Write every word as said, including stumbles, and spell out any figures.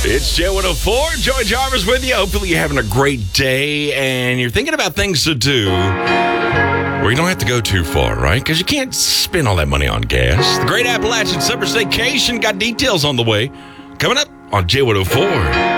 It's J one oh four. Joy Jarvis with you. Hopefully you're having a great day and you're thinking about things to do where you don't have to go too far, right? Because you can't spend all that money on gas. The Great Appalachian Summer Staycation got details on the way. Coming up on J one oh four.